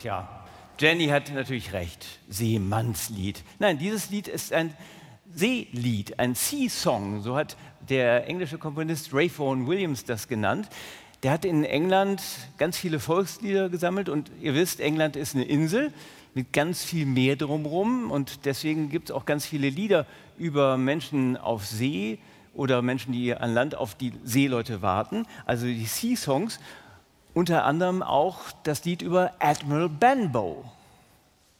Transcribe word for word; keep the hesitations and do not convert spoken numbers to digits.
Tja, Jenny hat natürlich recht. Seemannslied. Nein, dieses Lied ist ein Seelied, ein Sea-Song. So hat der englische Komponist Ray Vaughan Williams das genannt. Der hat in England ganz viele Volkslieder gesammelt und ihr wisst, England ist eine Insel mit ganz viel Meer drumherum und deswegen gibt es auch ganz viele Lieder über Menschen auf See oder Menschen, die an Land auf die Seeleute warten, also die Sea-Songs. Unter anderem auch das Lied über Admiral Benbow.